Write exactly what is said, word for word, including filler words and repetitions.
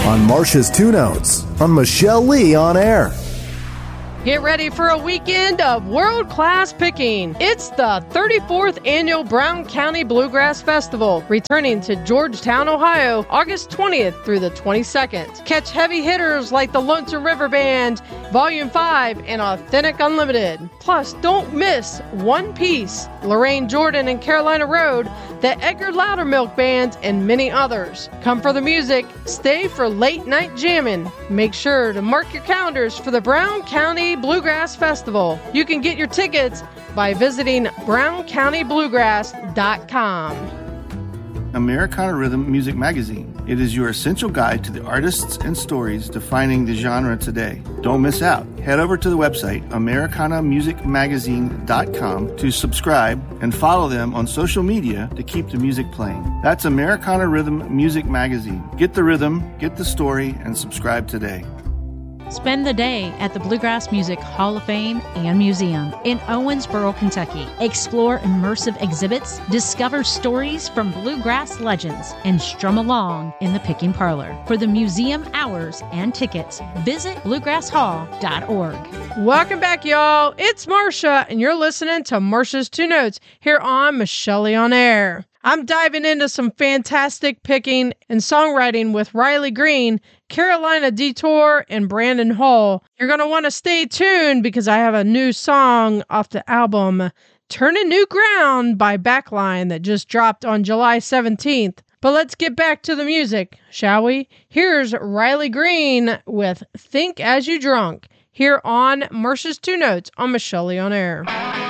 on Marcia's Two Notes on Michelle Lee on Air. Get ready for a weekend of world-class picking. It's the thirty-fourth Annual Brown County Bluegrass Festival, returning to Georgetown, Ohio, August twentieth through the twenty-second. Catch heavy hitters like the Lonesome River Band, Volume five, and Authentic Unlimited. Plus, don't miss One Piece, Lorraine Jordan and Carolina Road, the Edgar Loudermilk Band, and many others. Come for the music, stay for late-night jamming. Make sure to mark your calendars for the Brown County Bluegrass Festival. You can get your tickets by visiting brown county bluegrass dot com. Americana Rhythm Music Magazine. It is your essential guide to the artists and stories defining the genre today. Don't miss out. Head over to the website americana music magazine dot com to subscribe and follow them on social media to keep the music playing. That's Americana Rhythm Music Magazine. Get the rhythm, get the story, and subscribe today. Spend the day at the Bluegrass Music Hall of Fame and Museum in Owensboro, Kentucky. Explore immersive exhibits, discover stories from bluegrass legends, and strum along in the picking parlor. For the museum hours and tickets, visit bluegrass hall dot org. Welcome back, y'all. It's Marcia, and you're listening to Marcia's Two Notes here on Michelle Lee on Air. I'm diving into some fantastic picking and songwriting with Riley Green, Carolina Detour, and Brandon Hall. You're going to want to stay tuned because I have a new song off the album Turning New Ground by Backline that just dropped on July seventeenth. But let's get back to the music, shall we? Here's Riley Green with Think As You Drunk here on Marcia's Two Notes on Michelle Lee on Air.